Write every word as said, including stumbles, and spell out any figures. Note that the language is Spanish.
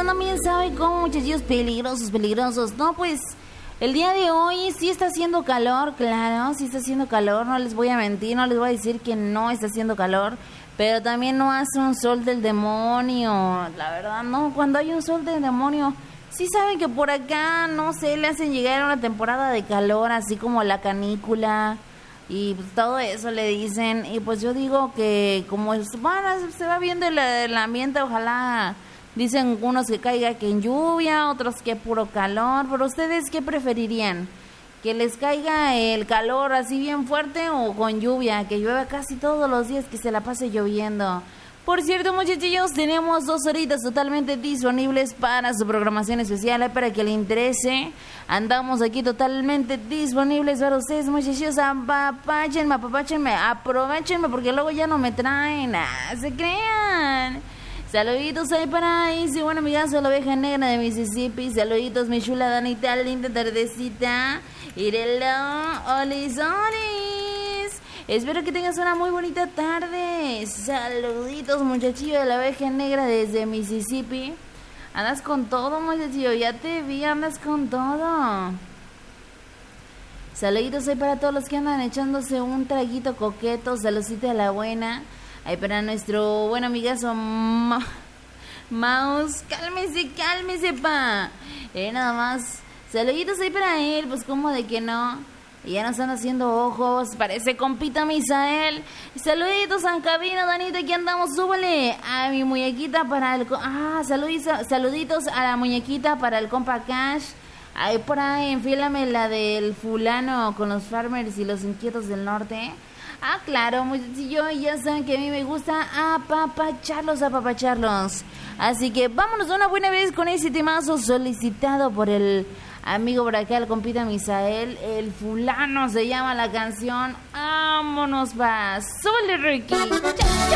uno bien sabe cómo, muchachos, peligrosos, peligrosos. No, pues, el día de hoy sí está haciendo calor, claro, sí está haciendo calor, no les voy a mentir, no les voy a decir que no está haciendo calor, pero también no hace un sol del demonio, la verdad, no, cuando hay un sol del demonio, sí saben que por acá, no sé, le hacen llegar a una temporada de calor, así como la canícula, y pues todo eso le dicen, y pues yo digo que como bueno, se va viendo el, el ambiente, ojalá, dicen unos que caiga que en lluvia, otros que puro calor, pero ustedes ¿qué preferirían? ¿Que les caiga el calor así bien fuerte o con lluvia? Que llueva casi todos los días, que se la pase lloviendo. Por cierto, muchachillos, tenemos dos horitas totalmente disponibles para su programación especial, para que le interese. Andamos aquí totalmente disponibles para ustedes, muchachillos. Apapáchenme, apapáchenme, aprovechenme, porque luego ya no me traen. ¡Ah, se crean! Saluditos ahí para Isi, bueno, amigazo, la oveja negra de Mississippi. Saluditos, mi chula Danita, linda tardecita. Irelo, olis, olis. Espero que tengas una muy bonita tarde. Saluditos, muchachillo de la oveja negra desde Mississippi. Andas con todo, muchachillo, ya te vi, andas con todo. Saluditos ahí para todos los que andan echándose un traguito coqueto. Saludcita de la buena. Ahí para nuestro buen amigazo Ma- Mouse. Cálmese, cálmese, pa. Eh, nada más. Saluditos ahí para él, pues como de que no. Y ya nos están haciendo ojos, parece compita Misael. Saluditos a cabina, Danita, aquí andamos, súbele a mi muñequita para el... Ah, saluditos, saluditos a la muñequita para el compa Cash. Ahí por ahí, enfílame la del fulano con los farmers y los inquietos del norte. Ah, claro, muchachillo, ya saben que a mí me gusta apapacharlos, apapacharlos. Así que vámonos de una buena vez con ese temazo solicitado por el amigo por acá, el compita Misael. El fulano se llama la canción. Vámonos, va. Súbele, Ricky.